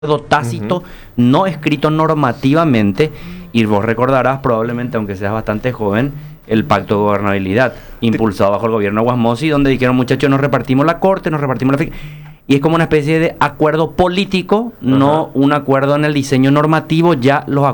tácito, no escrito normativamente, y vos recordarás probablemente, aunque seas bastante joven, el pacto de gobernabilidad, impulsado bajo el gobierno de Guasmosi, donde dijeron, muchachos, nos repartimos la corte, nos repartimos la... Y es como una especie de acuerdo político, no un acuerdo en el diseño normativo. Ya los